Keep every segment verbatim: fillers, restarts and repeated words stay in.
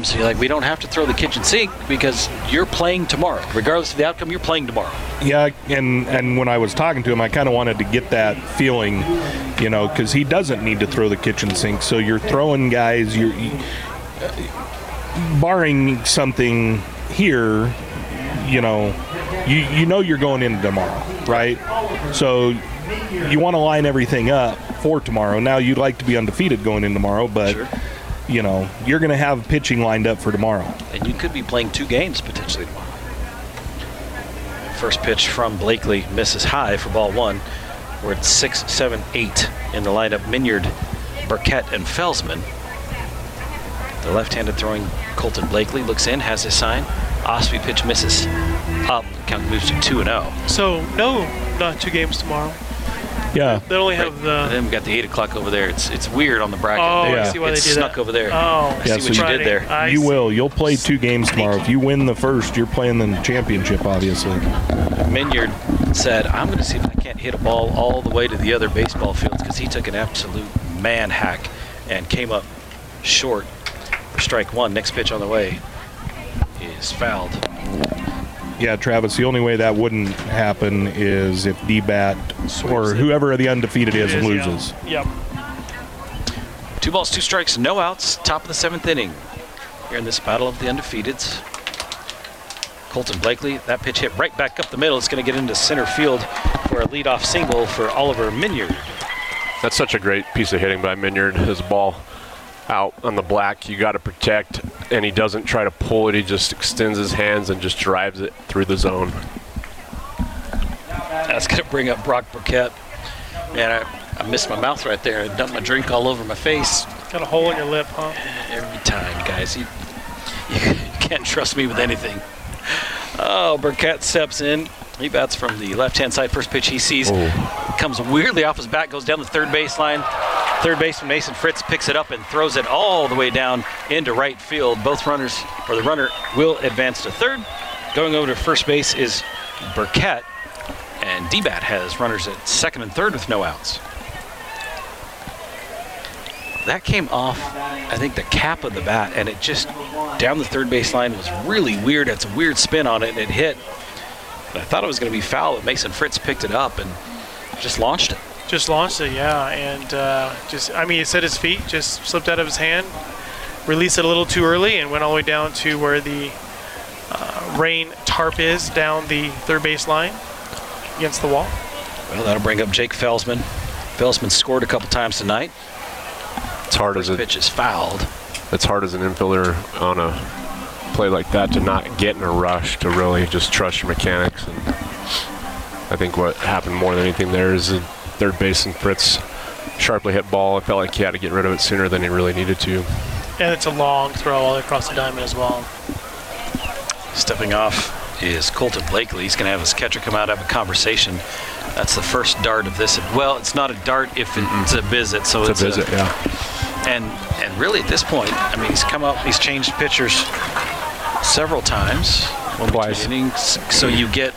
arms. You're like, we don't have to throw the kitchen sink because you're playing tomorrow. Regardless of the outcome, you're playing tomorrow. Yeah, and, and when I was talking to him, I kind of wanted to get that feeling, you know, because he doesn't need to throw the kitchen sink. So you're throwing guys, you're you, uh, barring something here, you know, you, you know you're going into tomorrow, right? So you want to line everything up for tomorrow. Now, you'd like to be undefeated going in tomorrow, but, sure. you know, you're going to have pitching lined up for tomorrow. And you could be playing two games potentially tomorrow. First pitch from Blakely misses high for ball one. We're at six, seven, eight in the lineup. Minyard, Burkett, and Felsman. The left-handed throwing Colton Blakely looks in, has his sign. Osby pitch misses up. Count moves to two and oh. So, no, not two games tomorrow. Yeah. They only have Right. the... And then we got the eight o'clock over there. It's it's weird on the bracket. Oh, there. I see why it's they do snuck that. over there. Oh. I Yeah, see so what you Friday. did there. I You see. will. You'll play two games tomorrow. If you win the first, you're playing the championship, obviously. Minyard said, I'm going to see if I can't hit a ball all the way to the other baseball fields, because he took an absolute man hack and came up short for strike one. Next pitch on the way is fouled. Yeah, Travis, the only way that wouldn't happen is if D-Bat or whoever the undefeated is, It is, loses. Yeah. Yep. Two balls, two strikes, no outs. Top of the seventh inning. Here in this battle of the undefeateds. Colton Blakely, that pitch hit right back up the middle. It's going to get into center field for a leadoff single for Oliver Minyard. That's such a great piece of hitting by Minyard. His ball out on the black, you got to protect, and he doesn't try to pull it. He just extends his hands and just drives it through the zone. That's going to bring up Brock Burkett. Man, I, I missed my mouth right there. I dumped my drink all over my face. Got a hole in your lip, huh? Every time, guys. You, you can't trust me with anything. Oh, Burkett steps in. He bats from the left-hand side. First pitch he sees Oh. comes weirdly off his bat, goes down the third baseline. Third baseman Mason Fritz picks it up and throws it all the way down into right field. Both runners, or the runner, will advance to third. Going over to first base is Burkett, and D-Bat has runners at second and third with no outs. That came off, I think, the cap of the bat, and it just down the third baseline was really weird. It's a weird spin on it, and it hit. But I thought it was going to be foul, but Mason Fritz picked it up and just launched it. Just launched it, yeah, and uh, just, I mean, he set his feet, just slipped out of his hand, released it a little too early, and went all the way down to where the uh, rain tarp is down the third base line against the wall. Well, that'll bring up Jake Felsman. Felsman scored a couple times tonight. It's hard as First a, pitch is fouled. it's hard as an infielder on a play like that to not get in a rush, to really just trust your mechanics. And I think what happened more than anything there is a third baseman Fritz sharply hit ball. I felt like he had to get rid of it sooner than he really needed to. And it's a long throw all across the diamond as well. Stepping off is Colton Blakely. He's going to have his catcher come out, have a conversation. That's the first dart of this. Well, it's not a dart if it's a visit. So It's, it's a visit, yeah. And and really at this point, I mean, he's come up, he's changed pitchers several times. One Twice. innings, so you get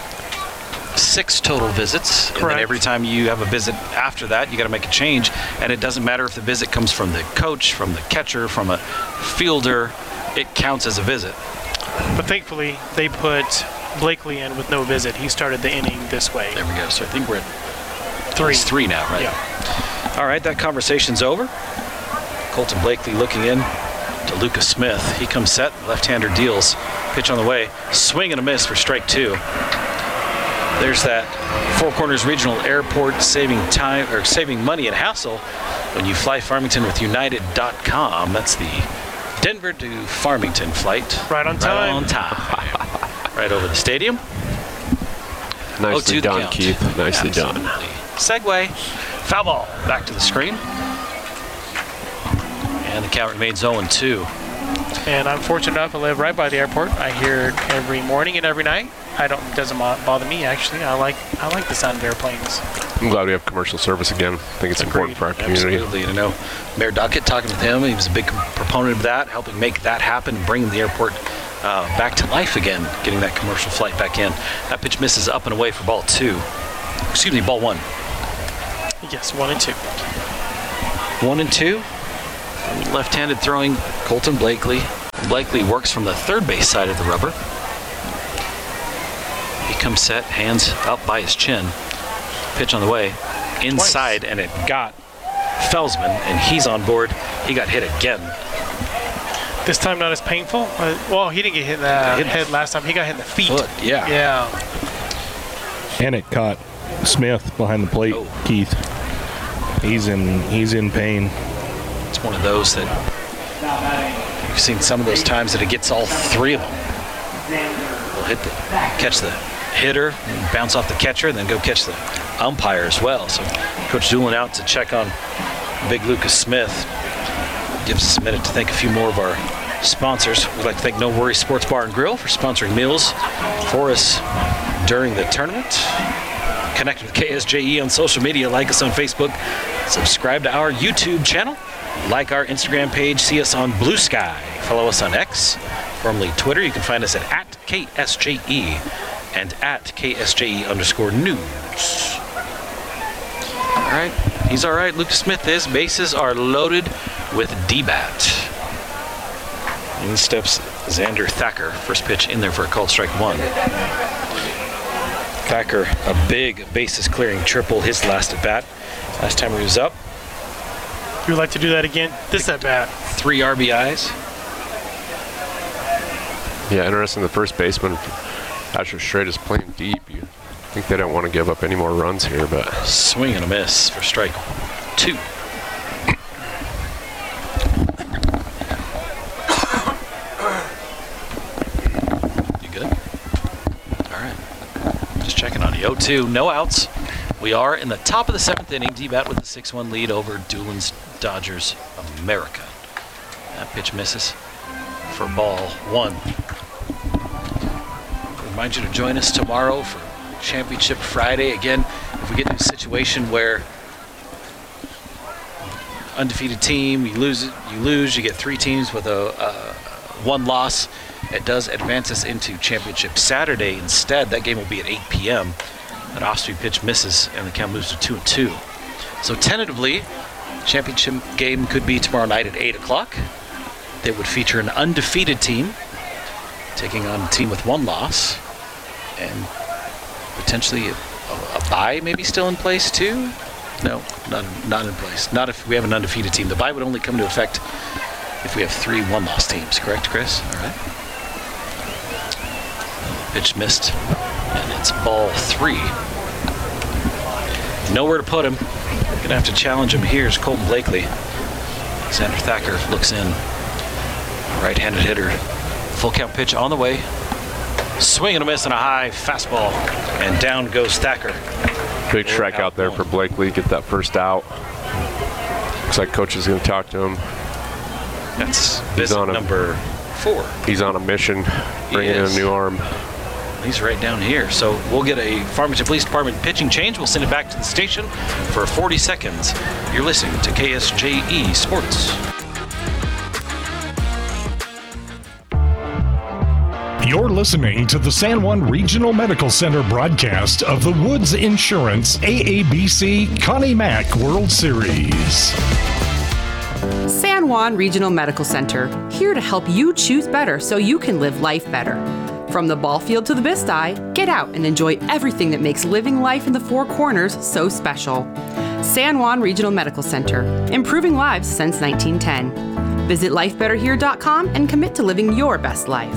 six total visits. And then Correct. every time you have a visit after that, you got to make a change. And it doesn't matter if the visit comes from the coach, from the catcher, from a fielder. It counts as a visit. But thankfully, they put Blakely in with no visit. He started the inning this way. There we go. So I think we're at Three. It's three now, right? Yeah. All right, that conversation's over. Colton Blakely looking in to Lucas Smith. He comes set, left-hander deals. Pitch on the way. Swing and a miss for strike two. There's that Four Corners Regional Airport saving time or saving money and hassle when you fly Farmington with United dot com. That's the Denver to Farmington flight. Right on time. Right on time. Right over the stadium. Nicely oh two the done, count. Keith. Nicely Absolutely. done. Segway. Foul ball. Back to the screen. And the count remains oh and two. And I'm fortunate enough to live right by the airport. I hear it every morning and every night. I don't. It doesn't mo- bother me actually. I like. I like the sound of airplanes. I'm glad we have commercial service again. I think it's important for our community. Absolutely. You know, Mayor Duckett, talking with him, he was a big proponent of that, helping make that happen, bringing the airport uh, back to life again, getting that commercial flight back in. That pitch misses up and away for ball two. Excuse me, ball one. Yes, one and two. One and two. Left-handed throwing Colton Blakely. Blakely works from the third base side of the rubber. He comes set, hands up by his chin. Pitch on the way, inside, Twice. And it got Felsman, and he's on board. He got hit again. This time not as painful. Uh, well, he didn't get hit in the hit head last time. He got hit in the feet. Foot, yeah. Yeah. And it caught Smith behind the plate, oh. Keith. He's in he's in pain. It's one of those that you've seen some of those times that it gets all three of them. They'll hit the catch the hitter, and bounce off the catcher, and then go catch the umpire as well. So Coach Doolin out to check on big Lucas Smith. Gives us a minute to thank a few more of our sponsors. We'd like to thank No Worries Sports Bar and Grill for sponsoring meals for us during the tournament. Connect with K S J E on social media. Like us on Facebook. Subscribe to our YouTube channel. Like our Instagram page. See us on Blue Sky. Follow us on X, formerly Twitter. You can find us at, at K S J E and at K S J E underscore news. All right. He's all right. Lucas Smith is. Bases are loaded with D-bat. In steps Xander Thacker. First pitch in there for a called strike one. Thacker, a big bases clearing triple his last at bat. Last time he was up. You would like to do that again? This at bat. Three R B Is. Yeah, interesting. The first baseman, Asher Straight, is playing deep. You think they don't want to give up any more runs here, but swing and a miss for strike two. oh two, no outs. We are in the top of the seventh inning. D-bat with the six one lead over Doolin's Dodgers of America. That pitch misses for ball one. Remind you to join us tomorrow for Championship Friday. Again, if we get to a situation where undefeated team, you lose it, you lose, you get three teams with a uh, one loss. It does advance us into Championship Saturday instead. That game will be at eight p m An off-speed pitch misses, and the count moves to two and two. So tentatively, championship game could be tomorrow night at eight o'clock. They would feature an undefeated team taking on a team with one loss, and potentially a, a bye maybe still in place too. No, not not in place. Not if we have an undefeated team. The bye would only come into effect if we have three one-loss teams. Correct, Chris? All right. Pitch missed, and it's ball three. Nowhere to put him. Gonna have to challenge him here is Colton Blakely. Xander Thacker looks in. Right-handed hitter. Full count pitch on the way. Swing and a miss and a high fastball, and down goes Thacker. Big strike out there for Blakely. Get that first out. Looks like coach is going to talk to him. That's visit number four. He's on a mission, bringing in a new arm. He's right down here. So we'll get a Farmington Police Department pitching change. We'll send it back to the station for forty seconds. You're listening to K S J E Sports. You're listening to the San Juan Regional Medical Center broadcast of the Woods Insurance A A B C Connie Mack World Series. San Juan Regional Medical Center, here to help you choose better so you can live life better. From the ball field to the Bisti, get out and enjoy everything that makes living life in the Four Corners so special. San Juan Regional Medical Center, improving lives since nineteen ten. Visit life better here dot com and commit to living your best life.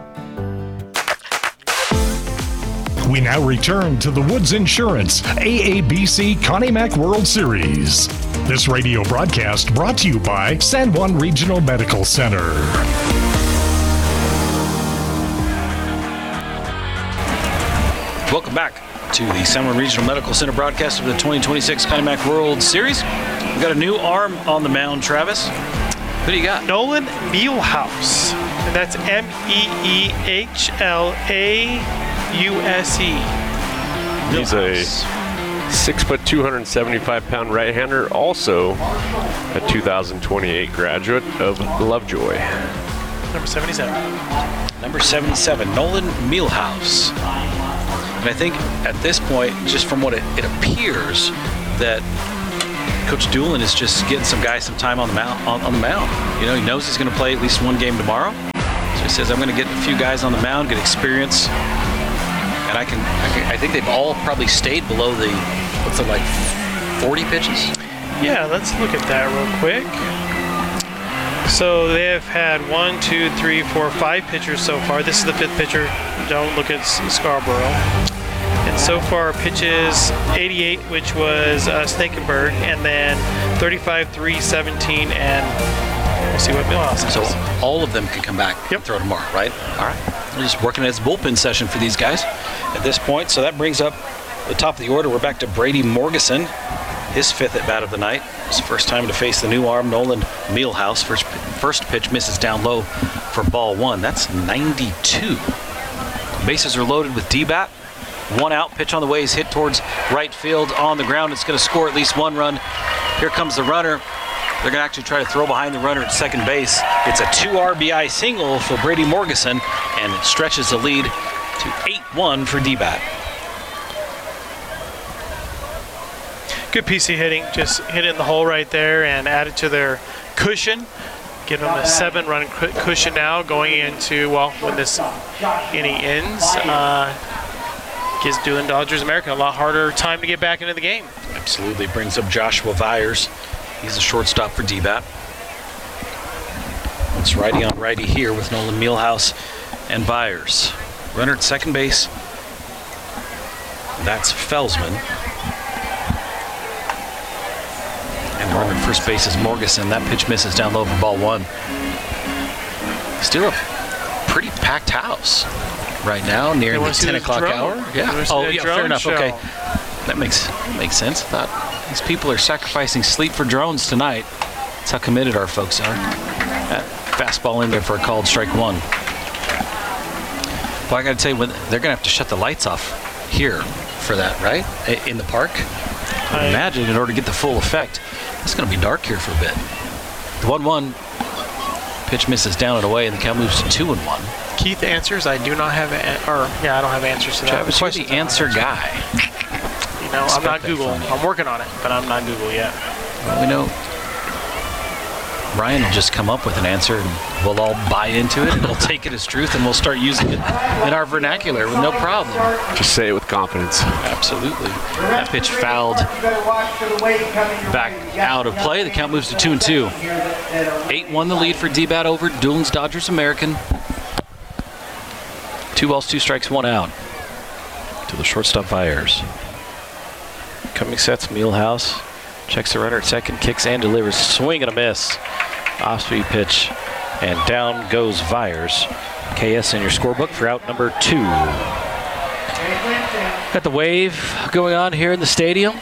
We now return to the Woods Insurance A A B C Connie Mack World Series. This radio broadcast brought to you by San Juan Regional Medical Center. Welcome back to the San Juan Regional Medical Center broadcast of the twenty twenty-six Connie Mack World Series. We've got a new arm on the mound, Travis. Who do you got? Nolan Mielhaus. And that's M E E H L A U S E. He's a six foot, two hundred seventy-five pound right-hander, also a two thousand twenty-eight graduate of Lovejoy. Number seventy-seven. Number seventy-seven, Nolan Mielhaus. And I think at this point, just from what it, it appears, that Coach Doolin is just getting some guys some time on the mound. On, on the mound, you know, he knows he's going to play at least one game tomorrow. So he says, I'm going to get a few guys on the mound, get experience. And I can, I can, I think they've all probably stayed below the, what's it like, forty pitches? Yeah, let's look at that real quick. So they have had one, two, three, four, five pitchers so far. This is the fifth pitcher. Don't look at S- Scarborough. And so far pitches eighty-eight, which was uh, Snakenberg, and then thirty-five, three, seventeen, and we'll see what Millhouse has. So all of them can come back Yep. and throw tomorrow, right? All right. We're just working as bullpen session for these guys at this point. So that brings up the top of the order. We're back to Brady Morgeson, his fifth at bat of the night. His first time to face the new arm, Nolan Mielhaus. First, first pitch misses down low for ball one. That's ninety-two. Bases are loaded with D-bat. One out, pitch on the way is hit towards right field on the ground. It's going to score at least one run. Here comes the runner. They're going to actually try to throw behind the runner at second base. It's a two R B I single for Brady Morgeson, and it stretches the lead to eight one for D-bat. Good P C hitting, just hit it in the hole right there and add it to their cushion. Give them a seven-run cu- cushion now going into, well, when this inning ends. Uh, gives Doolin Dodgers America a lot harder time to get back into the game. Absolutely. Brings up Joshua Vyers. He's a shortstop for D-bat. It's righty on righty here with Nolan Mielhaus and Vyers. Runner at second base. That's Felsman. And the runner at first base is Morgeson. That pitch misses down low for ball one. Still a pretty packed house right now, near They the wanna see ten this o'clock drone. hour. They Yeah. wanna see Oh, that yeah. Fair drone enough. show. Okay. That makes makes sense. I thought these people are sacrificing sleep for drones tonight. That's how committed our folks are. That fastball in there for a called strike one. Well, I got to tell you, when they're going to have to shut the lights off here for that, right? I- In the park. I would I- imagine in order to get the full effect, it's going to be dark here for a bit. The one one pitch misses down and away, and the count moves to two and one. Keith answers. I do not have, an, or yeah, I don't have answers to that. Travis, you're Questions the I don't answer have. guy. You know, I'm Expect not that Google. from you. I'm working on it, but I'm not Google yet. Well, we know Ryan will just come up with an answer, and we'll all buy into it, and we'll take it as truth, and we'll start using it in our vernacular with no problem. Just say it with confidence. Absolutely. That pitch fouled back out of play. The count moves to two and two. eight one the lead for D-Bat over Doolin's Dodgers American. Two balls, two strikes, one out. To the shortstop Vyers. Coming sets, Mielhaus. Checks the runner at second, kicks and delivers. Swing and a miss. Off-speed pitch. And down goes Vyers. K S in your scorebook for out number two. Got the wave going on here in the stadium.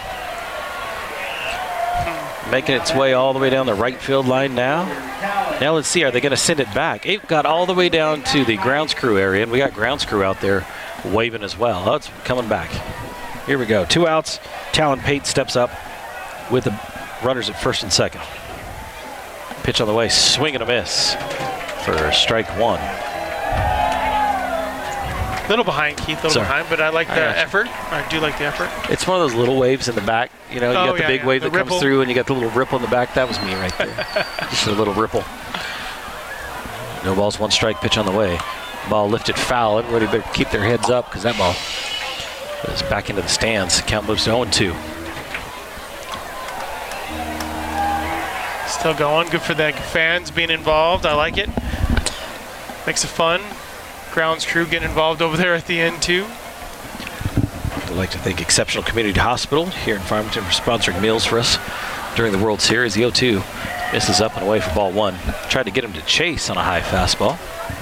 Making its way all the way down the right field line now. Now let's see, are they going to send it back? It got all the way down to the grounds crew area, and we got grounds crew out there waving as well. Oh, it's coming back. Here we go. Two outs. Talon Pate steps up with the runners at first and second. Pitch on the way. Swing and a miss for strike one. Little behind, Keith, little Sorry. behind, but I like I the got you. effort. I do like the effort. It's one of those little waves in the back. You know, you Oh, got the yeah, big yeah. wave The that ripple. comes through, and you got the little ripple in the back. That was me right there. Just a little ripple. No balls, one strike, pitch on the way. Ball lifted foul. Everybody better keep their heads up because that ball is back into the stands. Count moves to oh and two. Still going. Good for the fans being involved. I like it. Makes it fun. Grounds crew getting involved over there at the end, too. I'd like to thank Exceptional Community Hospital here in Farmington for sponsoring meals for us during the World Series. The oh two misses up and away for ball one. Tried to get him to chase on a high fastball.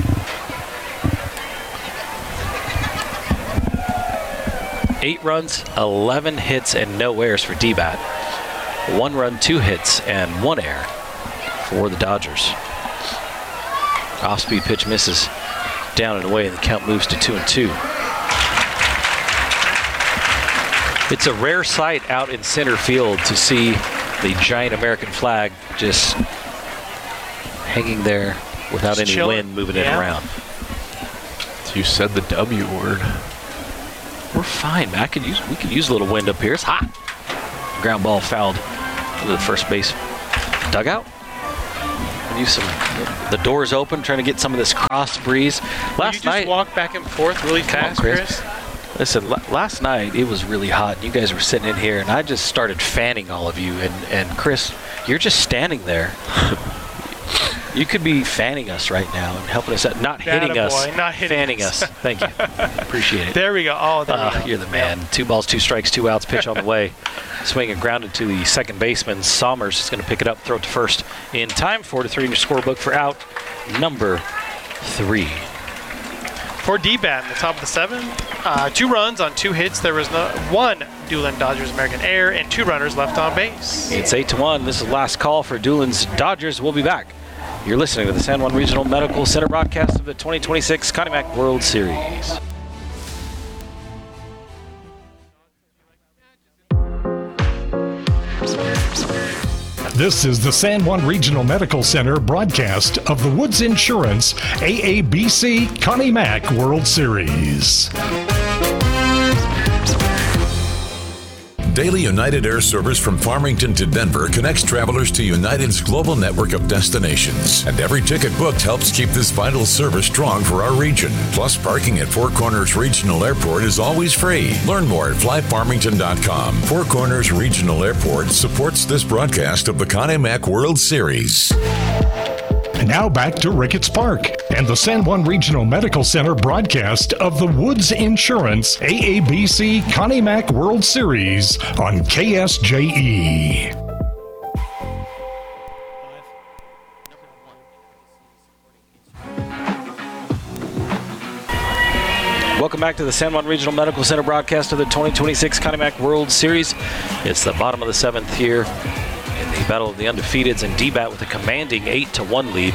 Eight runs, eleven hits, and no errors for D-Bat. One run, two hits, and one error for the Dodgers. Off-speed pitch misses down and away, and the count moves to two and two. It's a rare sight out in center field to see the giant American flag just hanging there without Just any chilling. wind moving Yeah. it around. You said the W word. We're fine, man. I could use, we could use a little wind up here. It's hot. Ground ball fouled into the first base dugout. you some, the doors open, trying to get some of this cross breeze. Will Last you just night, walk back and forth really Come on, fast, Chris. Chris? listen, l- last night it was really hot. And you guys were sitting in here, and I just started fanning all of you. And, and Chris, you're just standing there. You could be fanning us right now and helping us out, not hitting Attaboy, us, not hitting fanning us. us. Thank you. Appreciate it. There we go. Oh, there Uh, we go. you're the man. Two balls, two strikes, two outs. Pitch on the way. Swing and grounded to the second baseman. Somers is going to pick it up, throw it to first in time. Four to three in your scorebook for out number three. For D-Bat in the top of the seventh, uh, two runs on two hits. There was no, one Doolin Dodgers American Air and two runners left on base. It's eight to one. This is the last call for Doolin's Dodgers. We'll be back. You're listening to the San Juan Regional Medical Center broadcast of the twenty twenty-six Connie Mack World Series. This is the San Juan Regional Medical Center broadcast of the Woods Insurance A A B C Connie Mack World Series. Daily United Air service from Farmington to Denver connects travelers to United's global network of destinations. And every ticket booked helps keep this vital service strong for our region. Plus, parking at Four Corners Regional Airport is always free. Learn more at fly farmington dot com. Four Corners Regional Airport supports this broadcast of the Connie Mack World Series. Now back to Ricketts Park and the San Juan Regional Medical Center broadcast of the Woods Insurance A A B C Connie Mack World Series on K S J E. Welcome back to the San Juan Regional Medical Center broadcast of the twenty twenty-six Connie Mack World Series. It's the bottom of the seventh here in the battle of the undefeateds, and D-Bat with a commanding eight to one lead.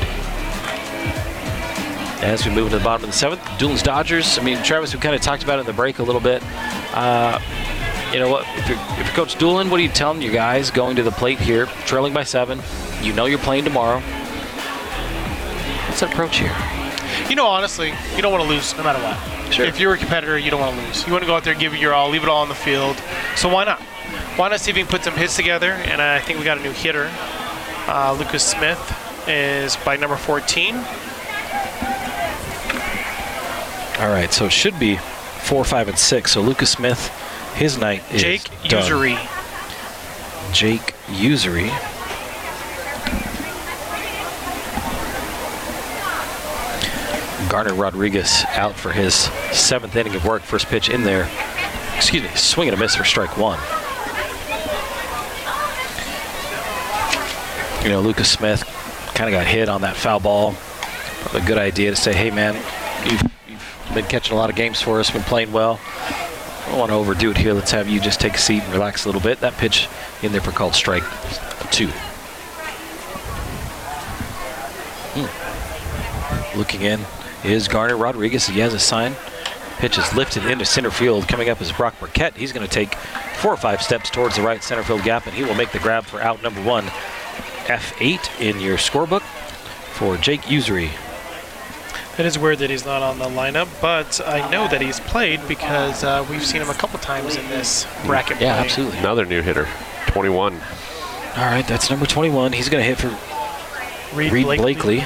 As we move into the bottom of the seventh, Doolin's Dodgers. I mean, Travis, we kind of talked about it in the break a little bit. Uh, you know what? If you're, if you're Coach Doolin, what are you telling your guys going to the plate here, trailing by seven? You know you're playing tomorrow. What's the approach here? You know, honestly, you don't want to lose no matter what. Sure. If you're a competitor, you don't want to lose. You want to go out there, give it your all, leave it all on the field. So why not? Why not see if we can put some hits together? And I think we got a new hitter. Uh, Lucas Smith is by number fourteen. All right, so it should be four, five, and six. So Lucas Smith, his night is Jake done. Usury. Jake Usury. Garner Rodriguez out for his seventh inning of work. First pitch in there. Excuse me, swing and a miss for strike one. You know, Lucas Smith kind of got hit on that foul ball. Probably a good idea to say, hey, man, you've, you've been catching a lot of games for us, been playing well. I don't want to overdo it here. Let's have you just take a seat and relax a little bit. That pitch in there for called strike two. Hmm. Looking in is Garner Rodriguez. He has a sign. Pitch is lifted into center field. Coming up is Brock Burkett. He's going to take four or five steps towards the right center field gap, and he will make the grab for out number one. F eight in your scorebook for Jake Usury. It is weird that he's not on the lineup, but I know that he's played because uh, we've seen him a couple times in this bracket Yeah, play. absolutely. Another new hitter, twenty-one. All right, that's number twenty-one. He's going to hit for Reed, Reed Blakely. Blakely.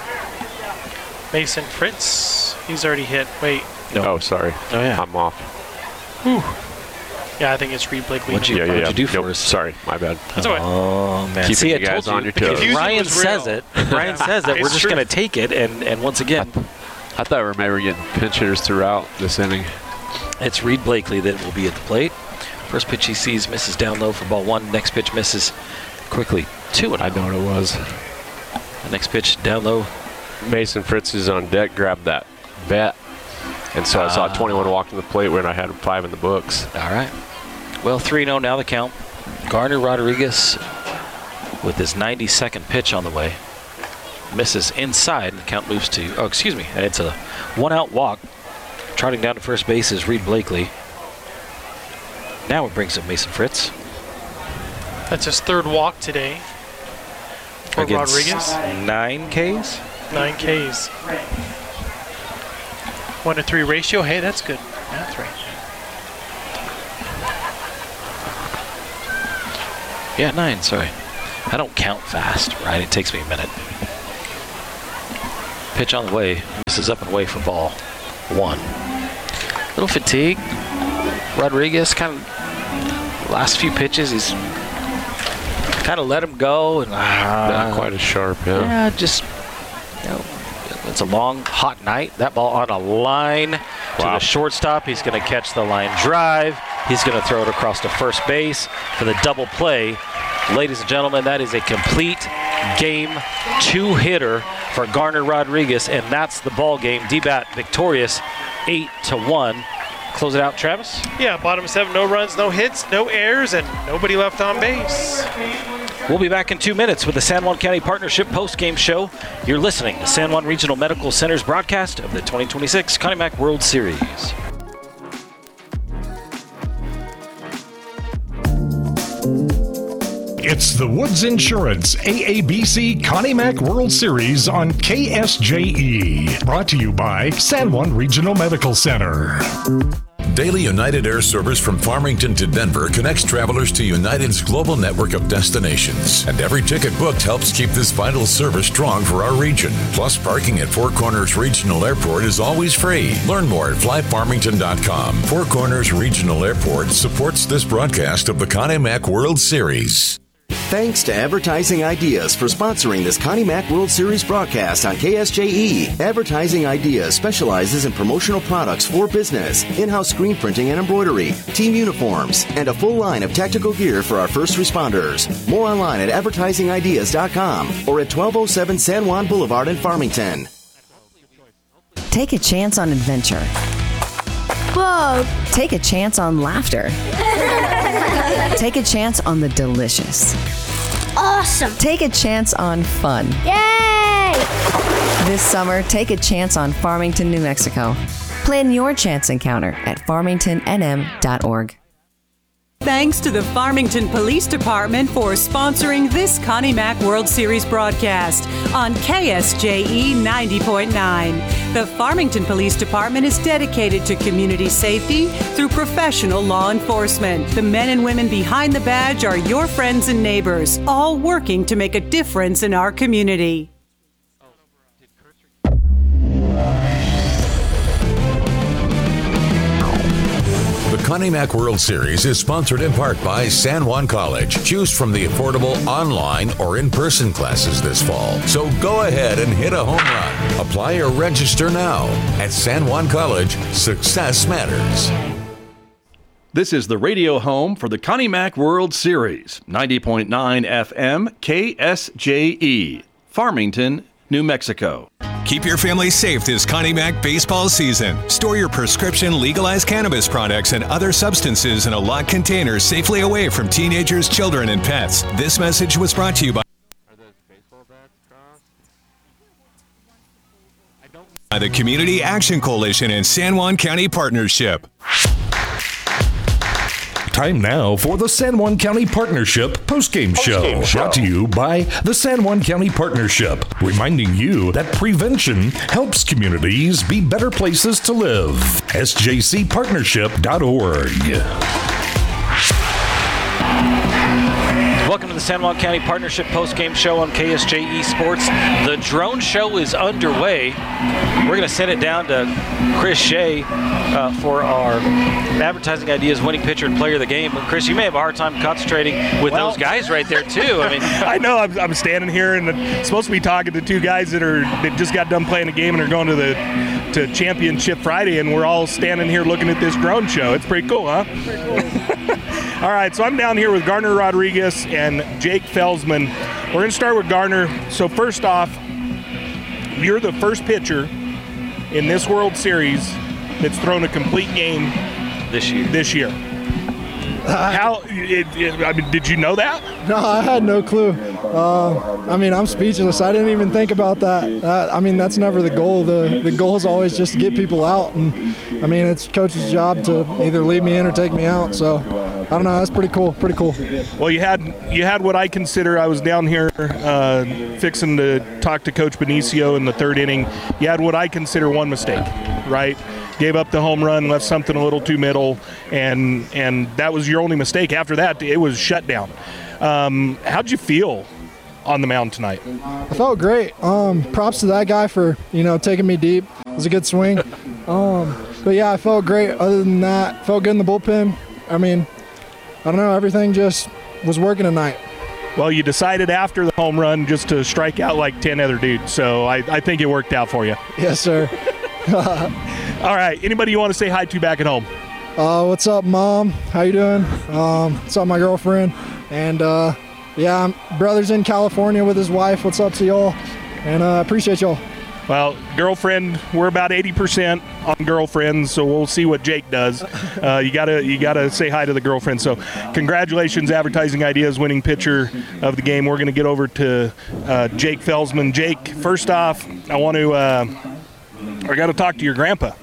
Mason Fritz, he's already hit. Wait, No. Oh, sorry. Oh, yeah. I'm off. yeah, I think it's Reed Blakely. What'd you- Yeah, yeah, What'd yeah. you do for Nope, us? Sorry, my bad. That's all right. Oh, man. Keeping See, you I told guys you. on your If toes. Confusion Ryan was says real. it. Ryan says it. We're It's just true. going to take it. And, and once again, I thought we were maybe getting pinch hitters throughout this inning. it's Reed Blakely that will be at the plate. First pitch he sees misses down low for ball one. Next pitch misses quickly. Two and I know what it was. The next pitch down low. Mason Fritz is on deck, grabbed that bat. And so I saw twenty-one walk to the plate when I had him five in the books. All right. Well, three oh now the count. Garner Rodriguez with his ninety-second pitch on the way. Misses inside, and the count moves to, oh, excuse me, and it's a one-out walk. Trotting down to first base is Reed Blakely. Now it brings up Mason Fritz. That's his third walk today for Against Rodriguez. Nine Ks. Nine Ks. One to three ratio. Hey, that's good. That's right. Yeah, nine, sorry. I don't count fast, right? It takes me a minute. Pitch on the way. This is up and away for ball one. Little fatigue. Rodriguez kind of last few pitches he's kind of let him go and uh, Not quite as sharp, yeah. yeah, just you know, it's a long hot night. That ball on a line to Wow. the shortstop. He's going to catch the line drive. He's going to throw it across to first base for the double play. Ladies and gentlemen, that is a complete game two hitter for Garner Rodriguez, and that's the ball game. D-Bat victorious eight to one. Close it out, Travis. Yeah, bottom seven, no runs, no hits, no errors, and nobody left on base. We'll be back in two minutes with the San Juan County Partnership post-game show. You're listening to San Juan Regional Medical Center's broadcast of the twenty twenty-six Connie Mack World Series. It's the Woods Insurance A A B C Connie Mack World Series on K S J E. Brought to you by San Juan Regional Medical Center. Daily United Air service from Farmington to Denver connects travelers to United's global network of destinations. And every ticket booked helps keep this vital service strong for our region. Plus, parking at Four Corners Regional Airport is always free. Learn more at fly farmington dot com. Four Corners Regional Airport supports this broadcast of the Connie Mack World Series. Thanks to Advertising Ideas for sponsoring this Connie Mack World Series broadcast on K S J E. Advertising Ideas specializes in promotional products for business, in-house screen printing and embroidery, team uniforms, and a full line of tactical gear for our first responders. More online at advertising ideas dot com or at twelve oh seven San Juan Boulevard in Farmington. Take a chance on adventure. Whoa! Take a chance on laughter. Take a chance on the delicious. Awesome! Take a chance on fun. Yay! This summer, take a chance on Farmington, New Mexico. Plan your chance encounter at farmington n m dot org. Thanks to the Farmington Police Department for sponsoring this Connie Mack World Series broadcast on K S J E ninety point nine. The Farmington Police Department is dedicated to community safety through professional law enforcement. The men and women behind the badge are your friends and neighbors, all working to make a difference in our community. The Connie Mack World Series is sponsored in part by San Juan College. Choose from the affordable online or in-person classes this fall. So go ahead and hit a home run. Apply or register now. At San Juan College, success matters. This is the radio home for the Connie Mack World Series, ninety point nine F M K S J E, Farmington, New Mexico. Keep your family safe this Connie Mack baseball season. Store your prescription legalized cannabis products and other substances in a locked container safely away from teenagers, children, and pets. This message was brought to you by by the Community Action Coalition and San Juan County Partnership. Time now for the San Juan County Partnership postgame show. Postgame show. Brought to you by the San Juan County Partnership, reminding you that prevention helps communities be better places to live. S J C partnership dot org. Welcome to the San Juan County Partnership post-game show on K S J E Sports. The drone show is underway. We're going to send it down to Chris Shea uh, for our Advertising Ideas winning pitcher and player of the game. But Chris, you may have a hard time concentrating with Well, those guys right there too. I mean, I know I'm, I'm standing here and I'm supposed to be talking to two guys that are that just got done playing a game and are going to the to Championship Friday, and we're all standing here looking at this drone show. It's pretty cool, huh? Pretty cool. All right, so I'm down here with Garner Rodriguez and Jake Felsman. We're going to start with Garner. So first off, you're the first pitcher in this World Series that's thrown a complete game this year. This year. How? It, it, I mean, did you know that? No, I had no clue. Uh, I mean, I'm speechless. I didn't even think about that. Uh, I mean, that's never the goal. The the goal is always just to get people out. And I mean, it's coach's job to either leave me in or take me out. So I don't know. That's pretty cool. Pretty cool. Well, you had you had what I consider. I was down here uh, fixing to talk to Coach Benicio in the third inning. You had what I consider one mistake, right? Gave up the home run, left something a little too middle, and and that was your only mistake. After that, it was shut down. Um, how'd you feel on the mound tonight? I felt great. Um, props to that guy for, you know, taking me deep. It was a good swing. Um, but yeah, I felt great. Other than that, felt good in the bullpen. I mean, I don't know, everything just was working tonight. Well, you decided after the home run just to strike out like ten other dudes, so I, I think it worked out for you. Yes, sir. All right, anybody you want to say hi to back at home? Uh, what's up, Mom? How you doing? Um, what's up, my girlfriend? And uh, yeah, I'm brother's in California with his wife. What's up to y'all? And I uh, appreciate y'all. Well, girlfriend, we're about eighty percent on girlfriends, so we'll see what Jake does. Uh, you gotta you gotta say hi to the girlfriend. So congratulations, Advertising Ideas winning pitcher of the game. We're gonna get over to uh, Jake Felsman. Jake, first off, I want to uh, I got to talk to your grandpa.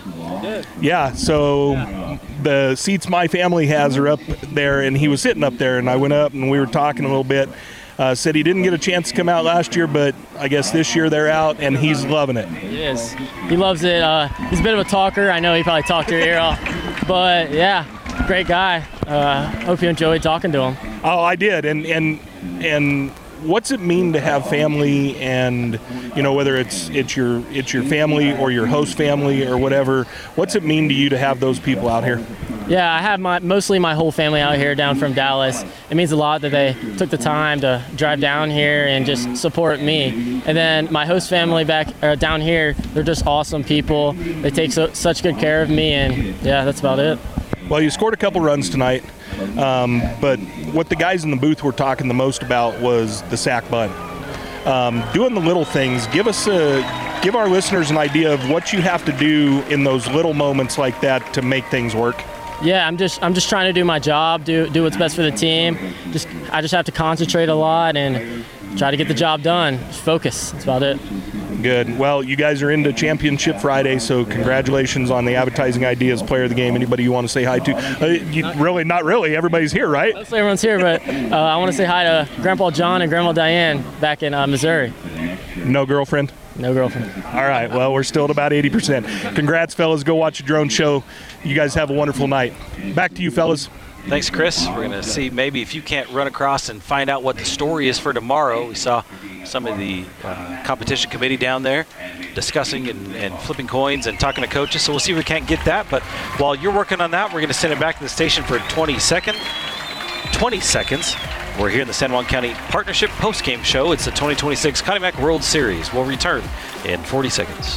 Yeah, so the seats my family has are up there, and he was sitting up there, and I went up and we were talking a little bit. Uh, said he didn't get a chance to come out last year, but I guess this year they're out, and he's loving it. He is. He loves it. Uh, he's a bit of a talker. I know he probably talked your ear off. But, yeah, great guy. Uh, hope you enjoyed talking to him. Oh, I did. And, and, and what's it mean to have family and, you know, whether it's it's your it's your family or your host family or whatever, what's it mean to you to have those people out here? Yeah, I have my mostly my whole family out here down from Dallas. It means a lot that they took the time to drive down here and just support me. And then my host family back uh, down here, they're just awesome people. They take so, such good care of me, and yeah, that's about it. Well, you scored a couple runs tonight, um, but what the guys in the booth were talking the most about was the sack bunt. Um, doing the little things. Give us a, give our listeners an idea of what you have to do in those little moments like that to make things work. Yeah, I'm just I'm just trying to do my job, do do what's best for the team. Just I just have to concentrate a lot and try to get the job done. Just focus. That's about it. Good. Well, you guys are into Championship Friday, so congratulations on the Advertising Ideas Player of the Game. Anybody you want to say hi to? Uh, you, really, not really. Everybody's here, right? Mostly everyone's here, but uh, I want to say hi to Grandpa John and Grandma Diane back in uh, Missouri. No girlfriend? No girlfriend. All right. Well, we're still at about eighty percent. Congrats, fellas. Go watch a drone show. You guys have a wonderful night. Back to you, fellas. Thanks, Chris. We're going to see maybe if you can't run across and find out what the story is for tomorrow. We saw some of the uh, competition committee down there discussing and, and flipping coins and talking to coaches, so we'll see if we can't get that. But while you're working on that, we're going to send it back to the station for twenty seconds. twenty seconds. We're here in the San Juan County Partnership Postgame Show. It's the twenty twenty-six Connie Mack World Series. We'll return in forty seconds.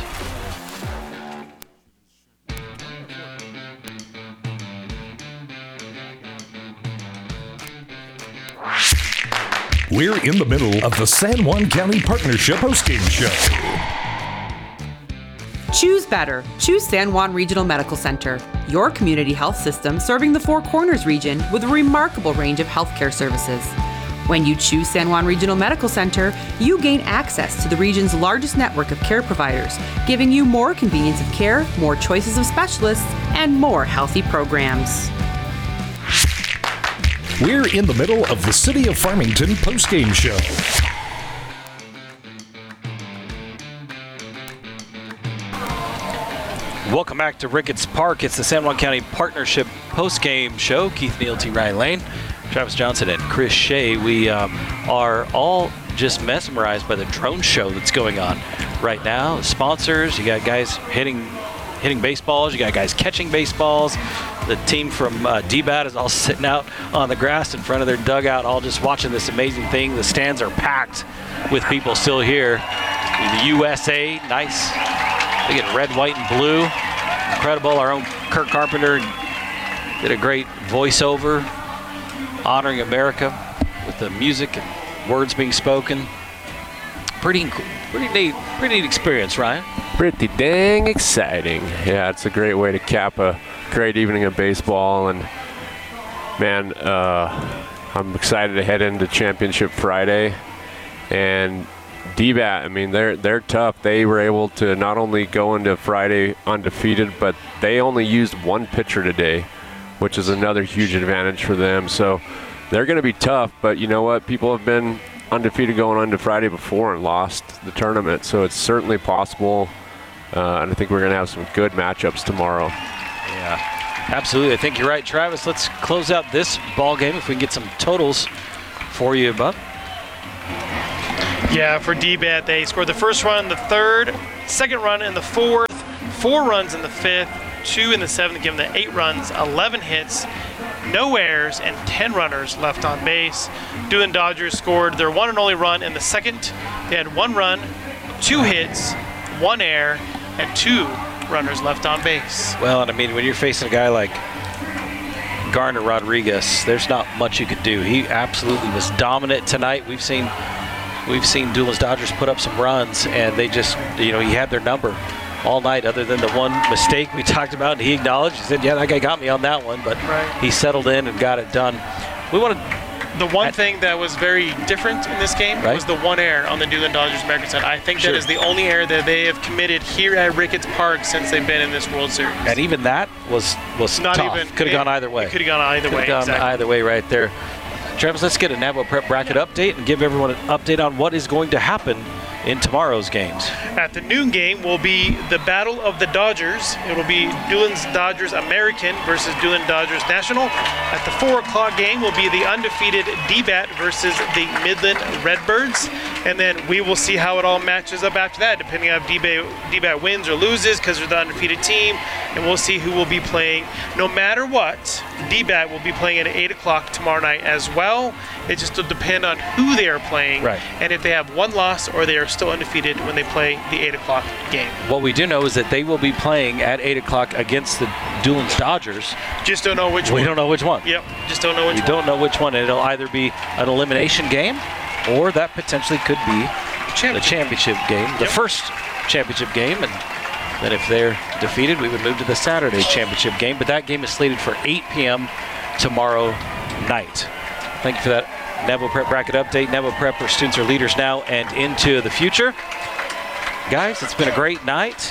We're in the middle of the San Juan County Partnership Postgame Show. Choose better. Choose San Juan Regional Medical Center, your community health system serving the Four Corners region with a remarkable range of healthcare services. When you choose San Juan Regional Medical Center, you gain access to the region's largest network of care providers, giving you more convenience of care, more choices of specialists, and more healthy programs. We're in the middle of the City of Farmington Postgame Show. Welcome back to Ricketts Park. It's the San Juan County Partnership Postgame Show. Keith Neal, T. Ryan Lane, Travis Johnson, and Chris Shea. We um, are all just mesmerized by the drone show that's going on right now. Sponsors, you got guys hitting hitting baseballs, you got guys catching baseballs. The team from uh, D B A T is all sitting out on the grass in front of their dugout, all just watching this amazing thing. The stands are packed with people still here. The U S A, nice. They get red, white, and blue. Incredible. Our own Kirk Carpenter did a great voiceover honoring America with the music and words being spoken. Pretty, pretty neat, pretty neat experience, Ryan. Pretty dang exciting. Yeah, it's a great way to cap a great evening of baseball. And man, uh, I'm excited to head into Championship Friday. And D B A T, I mean, they're they're tough. They were able to not only go into Friday undefeated, but they only used one pitcher today, which is another huge advantage for them. So they're going to be tough, but you know what? People have been undefeated going on to Friday before and lost the tournament, so it's certainly possible. Uh, and I think we're going to have some good matchups tomorrow. Yeah, absolutely. I think you're right, Travis. Let's close out this ball game if we can get some totals for you, bub. Yeah, for D-Bat, they scored the first run in the third, second run in the fourth, four runs in the fifth, two in the seventh, giving them eight runs, eleven hits, no errors, and ten runners left on base. Doolin Dodgers scored their one and only run in the second. They had one run, two hits, one error, and two runners left on base. Well, and I mean, when you're facing a guy like Garner Rodriguez, there's not much you could do. He absolutely was dominant tonight. We've seen we've seen Doolin's Dodgers put up some runs, and they just, you know, he had their number all night, other than the one mistake we talked about, and he acknowledged. He said, yeah, that guy got me on that one, but right. He settled in and got it done. We want to... The one thing that was very different in this game right? was the one error on the Doolin Dodgers American side. I think sure. that is the only error that they have committed here at Ricketts Park since they've been in this World Series. And even that was was Not tough. even. Could have gone either way. Could have gone either Could way. have gone exactly. either way right there. Travis, let's get a Navajo Prep bracket update and give everyone an update on what is going to happen in tomorrow's games. At the noon game will be the Battle of the Dodgers. It will be Doolin's Dodgers American versus Doolin Dodgers National. At the four o'clock game will be the undefeated D-Bat versus the Midland Redbirds. And then we will see how it all matches up after that, depending on if D-Bat, D-Bat wins or loses, because they're the undefeated team. And we'll see who will be playing. No matter what, D-Bat will be playing at eight o'clock tomorrow night as well. It just will depend on who they are playing, right. And if they have one loss or they are still undefeated when they play the eight o'clock game. What we do know is that they will be playing at eight o'clock against the Doolin's Dodgers. Just don't know which we one. We don't know which one. Yep, just don't know which we one. We don't know which one. It'll either be an elimination game, or that potentially could be championship. the championship game, the yep. first championship game. And then if they're defeated, we would move to the Saturday championship game. But that game is slated for eight p.m. tomorrow night. Thank you for that Navajo Prep bracket update. Navajo Prep, where students are leaders now and into the future. Guys, it's been a great night.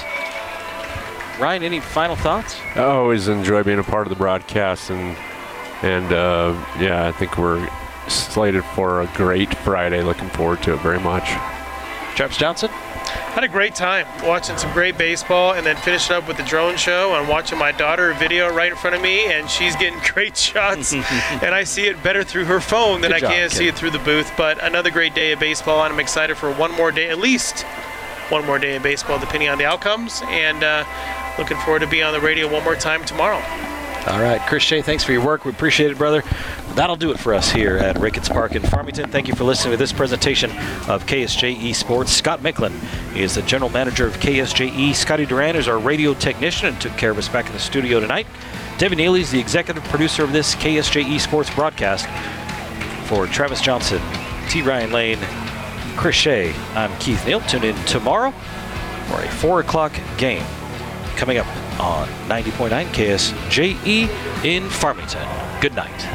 Ryan, any final thoughts? I always enjoy being a part of the broadcast, and and uh, yeah, I think we're slated for a great Friday. Looking forward to it very much. Travis Johnson? Had a great time watching some great baseball, and then finished up with the drone show and watching my daughter video right in front of me, and she's getting great shots and I see it better through her phone than Good I job, can kid. see it through the booth. But another great day of baseball, and I'm excited for one more day, at least one more day of baseball, depending on the outcomes, and uh, looking forward to being on the radio one more time tomorrow. All right, Chris Shea, thanks for your work. We appreciate it, brother. That'll do it for us here at Ricketts Park in Farmington. Thank you for listening to this presentation of K S J E Sports. Scott Micklin is the general manager of K S J E. Scotty Duran is our radio technician and took care of us back in the studio tonight. Debbie Neely is the executive producer of this K S J E Sports broadcast. For Travis Johnson, T. Ryan Lane, Chris Shea, I'm Keith Neal. Tune in tomorrow for a four o'clock game coming up on ninety point nine K S J E in Farmington. Good night.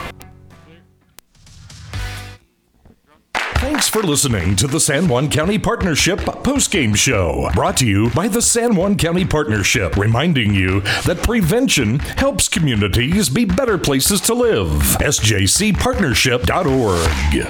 Thanks for listening to the San Juan County Partnership Postgame Show, brought to you by the San Juan County Partnership, reminding you that prevention helps communities be better places to live. S J C partnership dot org.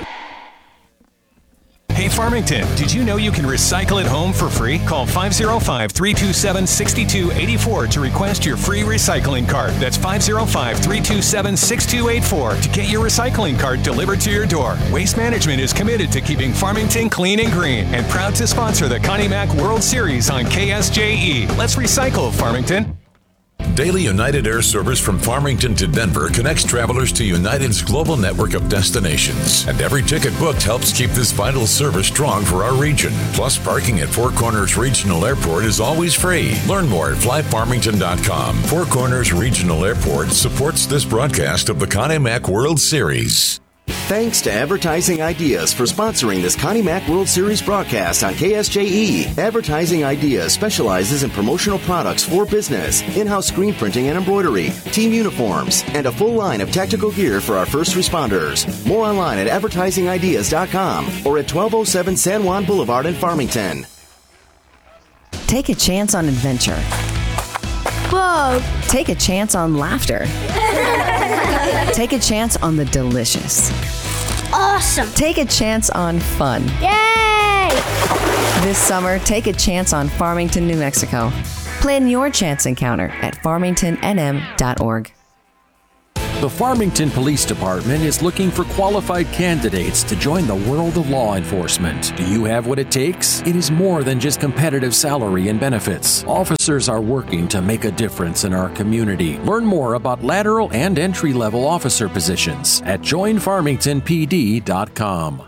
Hey Farmington, did you know you can recycle at home for free? Call five oh five, three two seven, six two eight four to request your free recycling cart. That's five oh five, three two seven, six two eight four to get your recycling cart delivered to your door. Waste Management is committed to keeping Farmington clean and green and proud to sponsor the Connie Mack World Series on K S J E. Let's recycle, Farmington. Daily United Air service from Farmington to Denver connects travelers to United's global network of destinations. And every ticket booked helps keep this vital service strong for our region. Plus, parking at Four Corners Regional Airport is always free. Learn more at fly farmington dot com. Four Corners Regional Airport supports this broadcast of the Connie Mack World Series. Thanks to Advertising Ideas for sponsoring this Connie Mack World Series broadcast on K S J E. Advertising Ideas specializes in promotional products for business, in-house screen printing and embroidery, team uniforms, and a full line of tactical gear for our first responders. More online at advertising ideas dot com or at twelve oh seven San Juan Boulevard in Farmington. Take a chance on adventure. Whoa! Take a chance on laughter. Take a chance on the delicious. Awesome! Take a chance on fun. Yay! This summer, take a chance on Farmington, New Mexico. Plan your chance encounter at farmington n m dot org. The Farmington Police Department is looking for qualified candidates to join the world of law enforcement. Do you have what it takes? It is more than just competitive salary and benefits. Officers are working to make a difference in our community. Learn more about lateral and entry-level officer positions at join farmington p d dot com.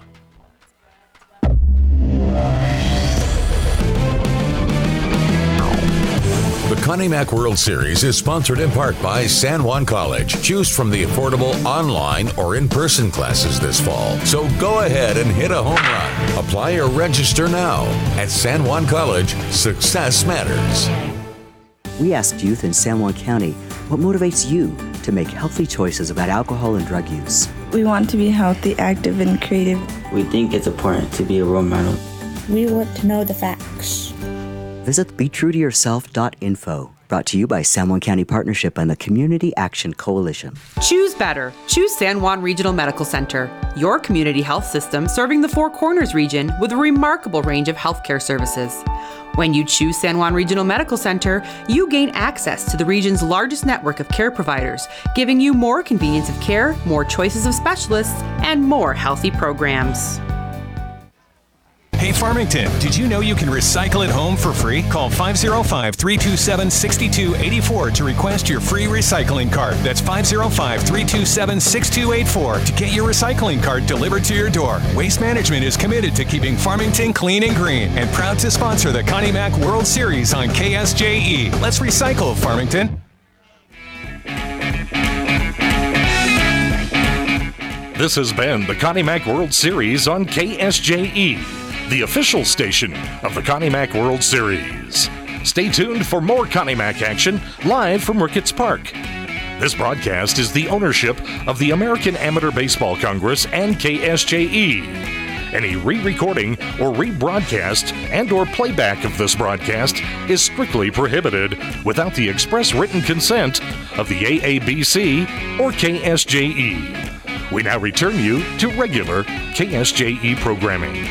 The Connie Mack World Series is sponsored in part by San Juan College. Choose from the affordable online or in-person classes this fall. So go ahead and hit a home run. Apply or register now. At San Juan College, success matters. We asked youth in San Juan County, what motivates you to make healthy choices about alcohol and drug use? We want to be healthy, active, and creative. We think it's important to be a role model. We want to know the facts. Visit be true to yourself dot info. Brought to you by San Juan County Partnership and the Community Action Coalition. Choose better. Choose San Juan Regional Medical Center, your community health system serving the Four Corners region with a remarkable range of healthcare services. When you choose San Juan Regional Medical Center, you gain access to the region's largest network of care providers, giving you more convenience of care, more choices of specialists, and more healthy programs. Hey Farmington, did you know you can recycle at home for free? Call five oh five, three two seven, six two eight four to request your free recycling cart. That's five oh five, three two seven, six two eight four to get your recycling cart delivered to your door. Waste Management is committed to keeping Farmington clean and green and proud to sponsor the Connie Mack World Series on K S J E. Let's recycle, Farmington. This has been the Connie Mack World Series on K S J E, the official station of the Connie Mack World Series. Stay tuned for more Connie Mack action live from Ricketts Park. This broadcast is the ownership of the American Amateur Baseball Congress and K S J E. Any re-recording or rebroadcast and or playback of this broadcast is strictly prohibited without the express written consent of the A A B C or K S J E. We now return you to regular K S J E programming.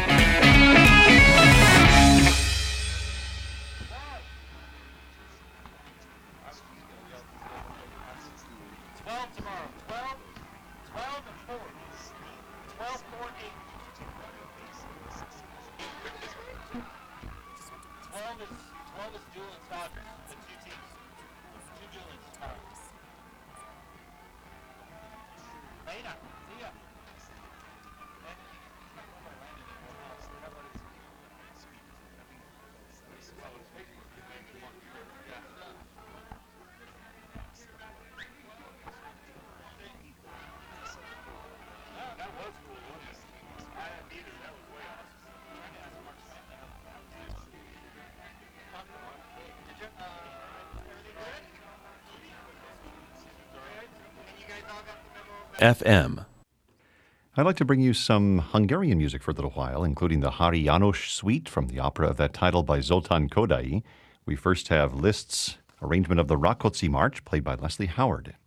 F M. I'd like to bring you some Hungarian music for a little while, including the Hari János Suite from the opera of that title by Zoltán Kodály. We first have Liszt's arrangement of the Rákóczi March, played by Leslie Howard.